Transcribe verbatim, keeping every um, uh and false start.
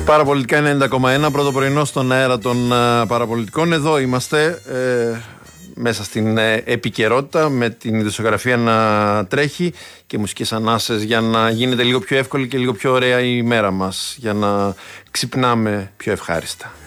Παραπολιτικά ενενήντα κόμμα ένα, πρώτο πρωινό στον αέρα των uh, παραπολιτικών. Εδώ είμαστε ε, μέσα στην ε, επικαιρότητα, με την ειδησιογραφία να τρέχει και μουσικές ανάσες για να γίνεται λίγο πιο εύκολη και λίγο πιο ωραία η μέρα μας, για να ξυπνάμε πιο ευχάριστα.